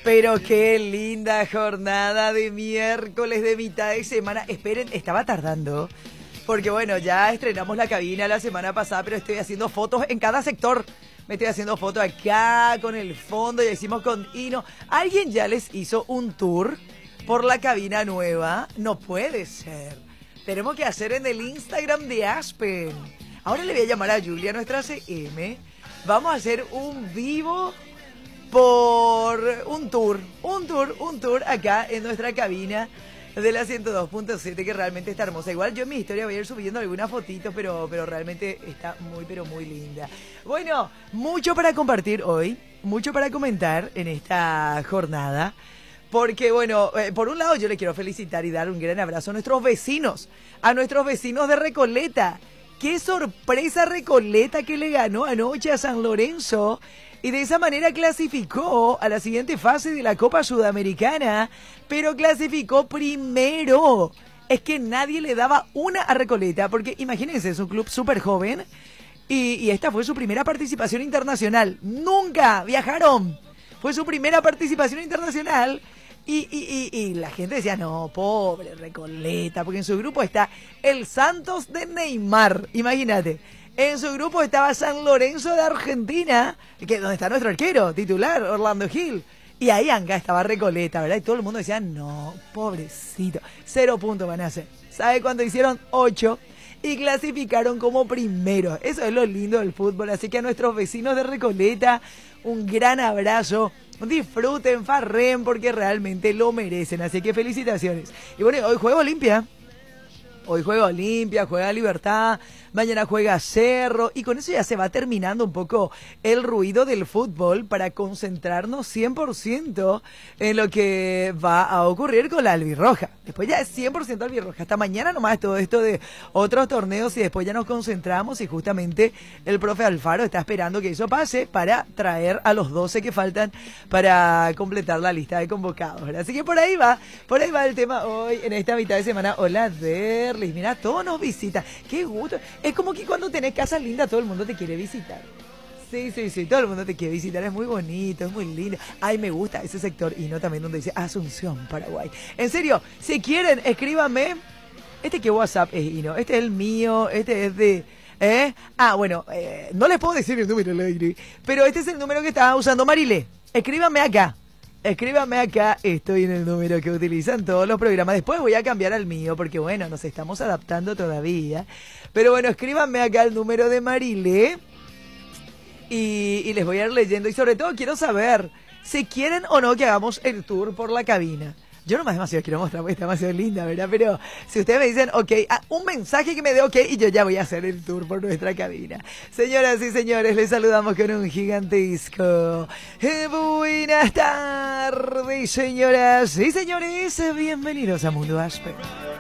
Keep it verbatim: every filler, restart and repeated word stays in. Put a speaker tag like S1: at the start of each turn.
S1: Pero qué linda jornada de miércoles de mitad de semana. Esperen, estaba tardando. Porque bueno, ya estrenamos la cabina la semana pasada, pero estoy haciendo fotos en cada sector. Me estoy haciendo fotos acá con el fondo, ya hicimos con Hino. ¿Alguien ya les hizo un tour por la cabina nueva? No puede ser. Tenemos que hacer en el Instagram de Aspen. Ahora le voy a llamar a Julia, nuestra C M. Vamos a hacer un vivo por un tour, un tour, un tour acá en nuestra cabina de la ciento dos punto siete, que realmente está hermosa. Igual yo en mi historia voy a ir subiendo algunas fotitos, pero, pero realmente está muy, pero muy linda. Bueno, mucho para compartir hoy, mucho para comentar en esta jornada. Porque, bueno, eh, por un lado yo le quiero felicitar y dar un gran abrazo a nuestros vecinos, a nuestros vecinos de Recoleta. ¡Qué sorpresa Recoleta que le ganó anoche a San Lorenzo! Y de esa manera clasificó a la siguiente fase de la Copa Sudamericana, pero clasificó primero. Es que nadie le daba una a Recoleta, porque imagínense, es un club súper joven y, y esta fue su primera participación internacional. ¡Nunca viajaron! Fue su primera participación internacional. Y, y, y, y la gente decía, no, pobre Recoleta, porque en su grupo está el Santos de Neymar, imagínate. En su grupo estaba San Lorenzo de Argentina, que donde está nuestro arquero titular, Orlando Gil. Y ahí acá estaba Recoleta, ¿verdad? Y todo el mundo decía, no, pobrecito, cero puntos van a hacer. ¿Sabe cuánto hicieron? Ocho. Y clasificaron como primeros. Eso es lo lindo del fútbol. Así que a nuestros vecinos de Recoleta, un gran abrazo. Disfruten, farren, porque realmente lo merecen. Así que felicitaciones. Y bueno, hoy juega Olimpia. Hoy juega Olimpia, juega Libertad, mañana juega Cerro, y con eso ya se va terminando un poco el ruido del fútbol para concentrarnos cien por ciento en lo que va a ocurrir con la albirroja. Después ya es cien por ciento albirroja. Hasta mañana nomás todo esto de otros torneos y después ya nos concentramos, y justamente el profe Alfaro está esperando que eso pase para traer a los doce que faltan para completar la lista de convocados. Así que por ahí va, por ahí va el tema hoy en esta mitad de semana. Hola, Der. Mira, todos nos visitan. Qué gusto. Es como que cuando tenés casa linda, todo el mundo te quiere visitar. Sí, sí, sí, todo el mundo te quiere visitar. Es muy bonito, es muy lindo. Ay, me gusta ese sector. Y no también donde dice Asunción, Paraguay. En serio, si quieren, escríbanme. Este que WhatsApp es Hino. Este es el mío. Este es de... ¿Eh? Ah, bueno, eh, no les puedo decir el número, pero este es el número que estaba usando Marilé. Escríbanme acá. Escríbame acá, estoy en el número que utilizan todos los programas. Después voy a cambiar al mío, porque bueno, nos estamos adaptando todavía. Pero bueno, escríbanme acá el número de Marilé y, y les voy a ir leyendo. Y sobre todo quiero saber si quieren o no que hagamos el tour por la cabina. Yo nomás demasiado quiero mostrar porque está demasiado linda, ¿verdad? Pero si ustedes me dicen, ok, ah, un mensaje que me dé ok, y yo ya voy a hacer el tour por nuestra cabina. Señoras y señores, les saludamos con un gigantesco Eh, buenas tardes, señoras y señores. Bienvenidos a Mundo Aspen.